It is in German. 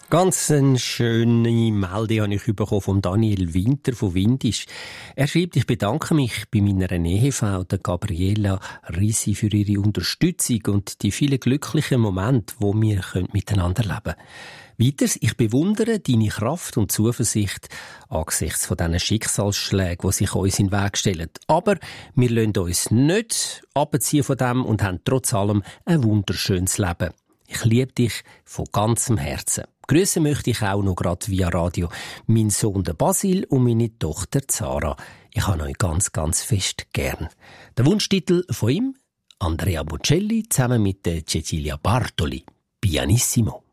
Ganz eine schöne Meldung habe ich bekommen von Daniel Winter von Windisch. Er schreibt, ich bedanke mich bei meiner Ehefrau, der Gabriela Risi, für ihre Unterstützung und die vielen glücklichen Momente, wo wir miteinander leben können. Weiters, ich bewundere deine Kraft und Zuversicht angesichts von diesen Schicksalsschlägen, die sich uns in den Weg stellen. Aber wir lassen uns nicht abziehen von dem und haben trotz allem ein wunderschönes Leben. Ich liebe dich von ganzem Herzen. Grüßen möchte ich auch noch gerade via Radio meinen Sohn Basil und meine Tochter Zara. Ich habe euch ganz, ganz fest gern. Der Wunschtitel von ihm, Andrea Bocelli, zusammen mit Cecilia Bartoli. Pianissimo.